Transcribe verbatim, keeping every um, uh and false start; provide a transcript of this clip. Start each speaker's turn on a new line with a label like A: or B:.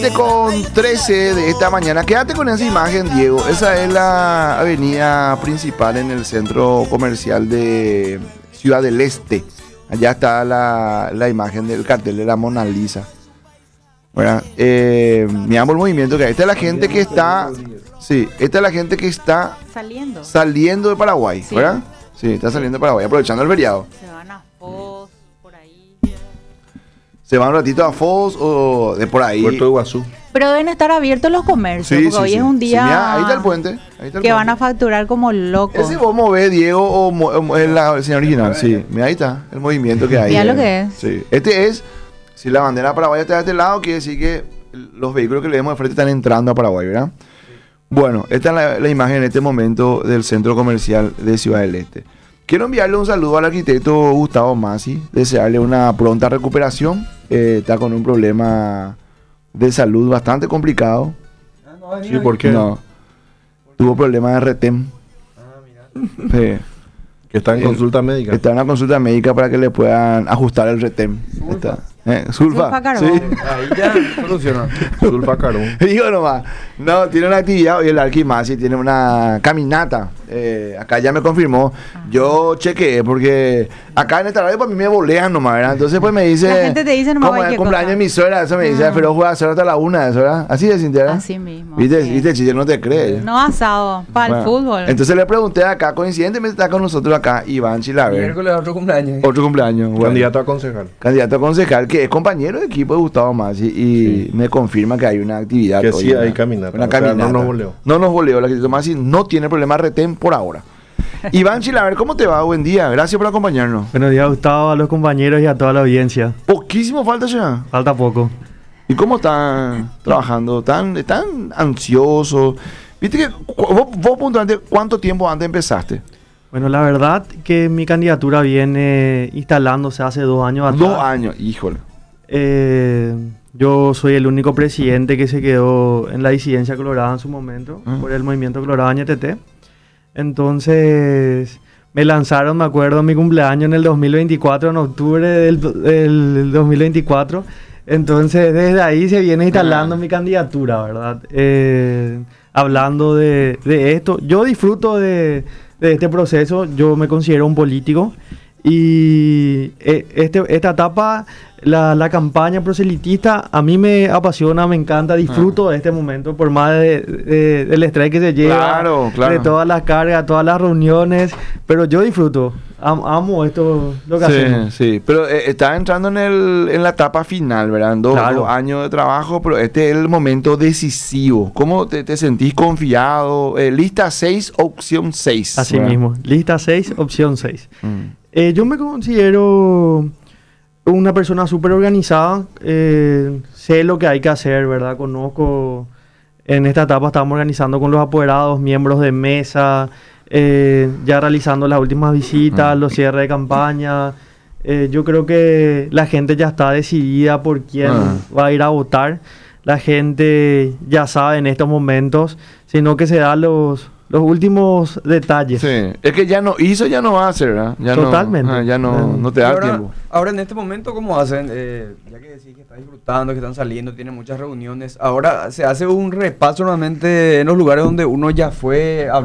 A: Con trece de esta mañana. Quédate con esa imagen, Diego. Esa es la avenida principal en el centro comercial de Ciudad del Este. Allá está la, la imagen del cartel de la Mona Lisa. Bueno, eh, miramos el movimiento que hay. Esta es la gente que está. Sí, esta es la gente que está
B: saliendo.
A: Saliendo de Paraguay, sí. ¿Verdad? Sí, está saliendo de Paraguay, aprovechando el feriado.
B: Se van a Foz, por ahí.
A: Se van un ratito a Foz o de por ahí.
C: Puerto de Iguazú.
B: Pero deben estar abiertos los comercios,
A: Sí,
B: porque
A: sí,
B: hoy
A: sí.
B: es un día
A: Sí, mira, ahí está el puente. Ahí está el
B: que
A: puente.
B: van a facturar como locos.
A: Ese vos movés, Diego, o, mo- o es la versión original. Sí, mira, ahí está el movimiento que hay.
B: Mira lo
A: eh.
B: que es.
A: Sí. Este es, si la bandera paraguaya está de este lado, quiere decir que los vehículos que le vemos de frente están entrando a Paraguay, ¿verdad? Bueno, esta es la, la imagen en este momento del centro comercial de Ciudad del Este. Quiero enviarle un saludo al arquitecto Gustavo Masi, desearle una pronta recuperación. Eh, está con un problema de salud bastante complicado.
C: Sí, ¿por qué?
A: No, tuvo problemas de retén. Sí.
C: Que está en
A: Eh,
C: consulta médica.
A: Está en una consulta médica para que le puedan ajustar el retén. Está. Eh, sulfa.
B: Sulfa carbón.
A: Sí.
C: Ahí ya solucionó. Sulfacarón.
A: Digo nomás. No, tiene una actividad. Hoy el Arquimasi tiene una caminata. Eh, acá ya me confirmó. Yo chequeé porque acá en esta radio para mí me bolean nomás, ¿verdad? Entonces pues me dice.
B: La gente te dice nomás
A: como el
B: cualquier
A: cumpleaños
B: cosa.
A: de mi suegra, eso me dice,
B: Ah.
A: pero juega a hacer hasta la una, eso, ¿verdad? Así de Cintia.
B: Así mismo.
A: ¿Viste?
B: Sí.
A: ¿Viste? Chile no te cree.
B: No asado, para el
A: Bueno,
B: fútbol.
A: Entonces le pregunté acá, coincidentemente está con nosotros acá Iván Chilaver.
D: Miércoles otro cumpleaños.
A: Otro cumpleaños. Bueno,
C: Candidato a concejal.
A: candidato a concejal que es compañero de equipo de Gustavo Masi y
C: Sí.
A: me confirma que hay una actividad.
C: Que
A: hoy,
C: sí
A: ¿verdad?
C: hay caminata,
A: Una
C: o sea,
A: caminata.
C: no nos boleó.
A: No nos boleó. El arquitecto Masi no tiene problema de retén por ahora. Iván Chilaver, ¿cómo te va? Buen día. Gracias por acompañarnos.
E: Buenos días, Gustavo, a los compañeros y a toda la audiencia.
A: Poquísimo falta ya.
E: Falta poco.
A: ¿Y cómo están trabajando? ¿Tan, tan ansiosos? Viste que cu- vos, vos puntualmente, ¿cuánto tiempo antes empezaste?
E: Bueno, la verdad que mi candidatura viene instalándose hace dos años atrás.
A: Dos años, híjole.
E: Eh, yo soy el único presidente que se quedó en la disidencia colorada en su momento,
A: Ah.
E: por el movimiento Colorado N T T. Entonces, me lanzaron, me acuerdo, en mi cumpleaños en el dos mil veinticuatro, en octubre del, del dos mil veinticuatro. Entonces, desde ahí se viene instalando
A: Ah.
E: mi candidatura, ¿verdad? Eh, hablando de, de esto, yo disfruto de, de este proceso, yo me considero un político y eh, este, esta etapa, la, la campaña proselitista, a mí me apasiona, me encanta, disfruto de este momento, por más de, de- del estrés que se lleva,
A: Claro, claro.
E: de todas las cargas, todas las reuniones, pero yo disfruto, am- amo esto, lo que hacemos.
A: Sí, sí, pero eh, está entrando en, el, en la etapa final, ¿verdad? Dos,
E: Claro.
A: dos años de trabajo, pero este es el momento decisivo. ¿Cómo te, te sentís confiado? Eh, lista seis, opción seis.
E: Así mismo, lista seis, opción seis.
A: Mm.
E: Eh, yo me considero una persona súper organizada, eh, sé lo que hay que hacer, ¿verdad? Conozco, en esta etapa estamos organizando con los apoderados, miembros de mesa, eh, ya realizando las últimas visitas,
A: Mm.
E: los cierres de campaña. Eh, yo creo que la gente ya está decidida por quién
A: Ah.
E: va a ir a votar. La gente ya sabe en estos momentos, sino que se da los, los últimos detalles.
A: Sí, es que ya no hizo, ya no va a hacer, ¿verdad? Ya no-
E: Totalmente.
A: ah, ya no,
E: Ah.
A: no te
D: Y
A: da
D: ahora,
A: tiempo.
D: ahora en este momento, ¿cómo hacen? Eh, ya que decís que están disfrutando, que están saliendo, tienen muchas reuniones. Ahora se hace un repaso normalmente en los lugares donde uno ya fue a